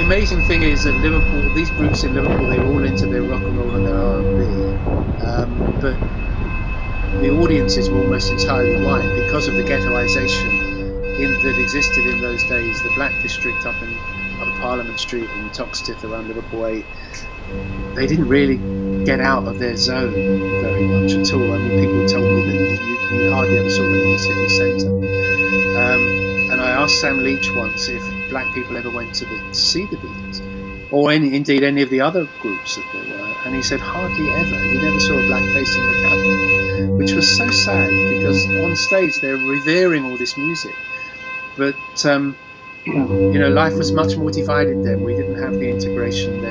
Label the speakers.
Speaker 1: amazing thing is that Liverpool, these groups in Liverpool, they were all into their rock and roll and their R&B, but the audiences were almost entirely white because of the ghettoization that existed in those days. The Black District up Parliament Street in Toxteth around Liverpool 8, they didn't really get out of their zone very much at all. I mean, people told me that you hardly ever saw them in the city centre. And I asked Sam Leach once if black people ever went to see the Beatles, or indeed any of the other groups that there were, and he said hardly ever. He never saw a black face in the cavern, which was so sad because on stage they're revering all this music, but life was much more divided then. We didn't have the integration